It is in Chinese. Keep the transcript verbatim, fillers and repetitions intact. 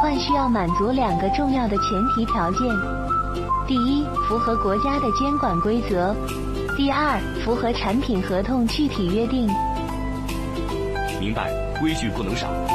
换需要满足两个重要的前提条件：第一，符合国家的监管规则；第二，符合产品合同具体约定。 明白，规矩不能少。